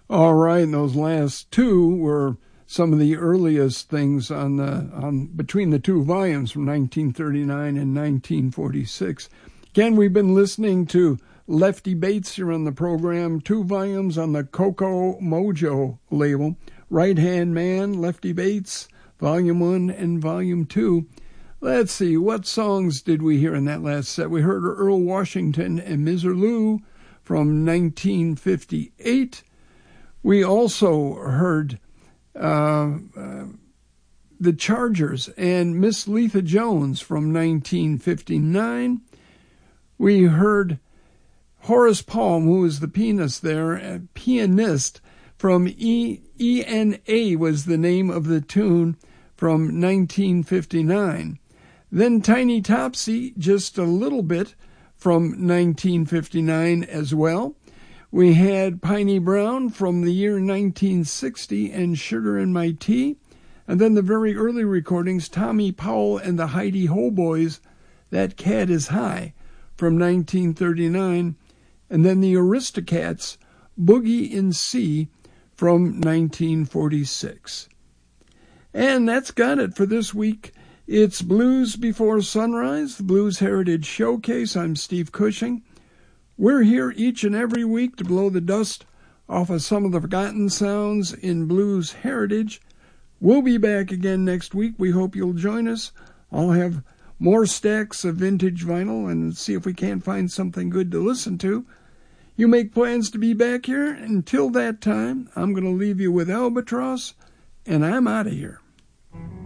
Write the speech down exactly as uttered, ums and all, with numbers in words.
All right, and those last two were some of the earliest things on the on between the two volumes from nineteen thirty-nine and nineteen forty-six. Again, we've been listening to Lefty Bates here on the program, two volumes on the Coco Mojo label. Right Hand Man, Lefty Bates, Volume one and Volume two. Let's see, what songs did we hear in that last set? We heard Earl Washington and Misser Lou from nineteen fifty-eight. We also heard uh, uh, the Chargers and Miss Letha Jones from nineteen fifty-nine. We heard Horace Palm, who was the pianist there, a pianist from E N A was the name of the tune from nineteen fifty-nine. Then Tiny Topsy, just a little bit from nineteen fifty-nine as well. We had Piney Brown from the year nineteen sixty and Sugar in My Tea. And then the very early recordings, Tommy Powell and the Heidi Ho Boys, That Cat Is High from nineteen thirty-nine. And then the Aristocats, Boogie in C from nineteen forty-six. And that's got it for this week. It's Blues Before Sunrise, the Blues Heritage Showcase. I'm Steve Cushing. We're here each and every week to blow the dust off of some of the forgotten sounds in blues heritage. We'll be back again next week. We hope you'll join us. I'll have more stacks of vintage vinyl and see if we can't find something good to listen to. You make plans to be back here. Until that time, I'm going to leave you with Albatross, and I'm out of here.